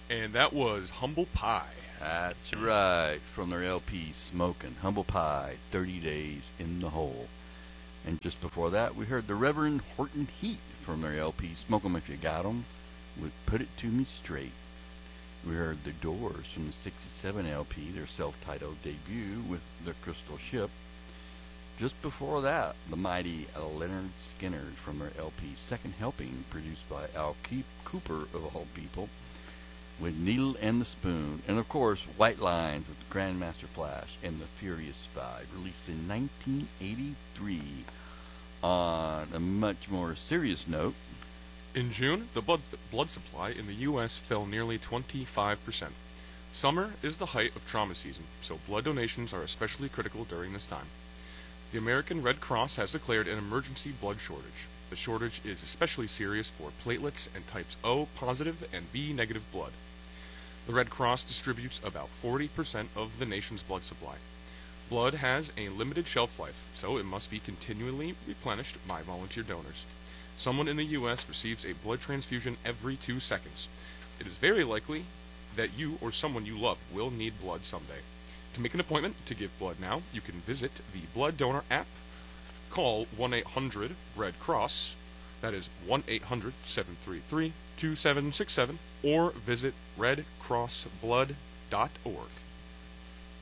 And that was Humble Pie. That's right, from their LP Smokin', Humble Pie, 30 Days in the Hole. And just before that, we heard the Reverend Horton Heat from their LP Smoke 'em If You Got 'em with Put It To Me Straight. We heard the Doors from the 67 LP, their self-titled debut with The Crystal Ship. Just before that, the mighty Leonard Skinner from their LP Second Helping, produced by Al Cooper of all people, with Needle and the Spoon, and of course White Lines with Grandmaster Flash and the Furious Five, released in 1983. On a much more serious note, in June, the blood supply in the U.S. fell nearly 25%. Summer is the height of trauma season, so blood donations are especially critical during this time. The American Red Cross has declared an emergency blood shortage. The shortage is especially serious for platelets and types O positive and B negative blood. The Red Cross distributes about 40% of the nation's blood supply. Blood has a limited shelf life, so it must be continually replenished by volunteer donors. Someone in the U.S. receives a blood transfusion every 2 seconds. It is very likely that you or someone you love will need blood someday. To make an appointment to give blood now, you can visit the Blood Donor app, call 1-800-RED-CROSS, that is 1-800-733-2767, or visit redcrossblood.org.